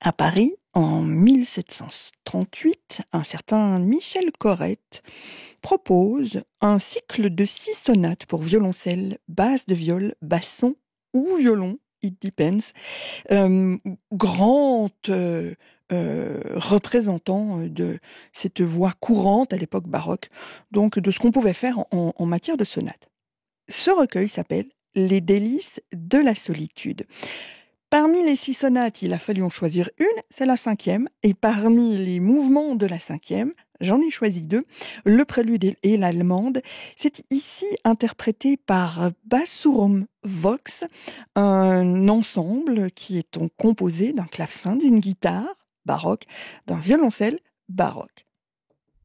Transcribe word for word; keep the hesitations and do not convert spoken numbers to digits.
À Paris, en mille sept cent trente-huit, un certain Michel Corrette propose un cycle de six sonates pour violoncelle, basse de viol, basson ou violon, it depends, euh, grand euh, euh, représentant de cette voix courante à l'époque baroque, donc de ce qu'on pouvait faire en, en matière de sonate. Ce recueil s'appelle « Les délices de la solitude ». Parmi les six sonates, il a fallu en choisir une, c'est la cinquième, et parmi les mouvements de la cinquième, j'en ai choisi deux, le prélude et l'allemande. C'est ici interprété par Bassurum Vox, un ensemble qui est composé d'un clavecin, d'une guitare baroque, d'un violoncelle baroque.